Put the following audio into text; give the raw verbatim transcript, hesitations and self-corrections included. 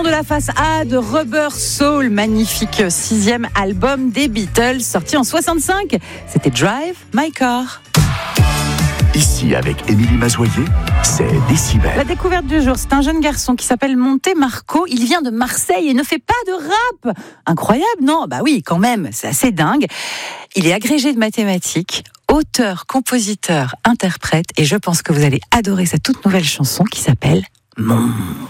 De la face A de Rubber Soul, magnifique sixième album des Beatles, sorti en soixante-cinq. C'était Drive My Car. Ici, avec Émilie Mazoyer, c'est Décibel. La découverte du jour, c'est un jeune garçon qui s'appelle Monte Marco. Il vient de Marseille et ne fait pas de rap. Incroyable, non? Bah oui, quand même, c'est assez dingue. Il est agrégé de mathématiques, auteur, compositeur, interprète, et je pense que vous allez adorer sa toute nouvelle chanson qui s'appelle Monde.